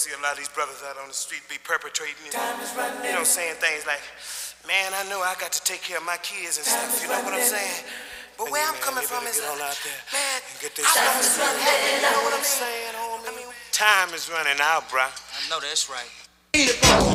see a lot of these brothers out on the street be perpetrating, saying things like, man, I know I got to take care of my kids and stuff, you know what I'm saying? But where I'm coming from is, man, and get this stuff. You know what I'm saying, homie? Time is running out, bruh. I know that's right.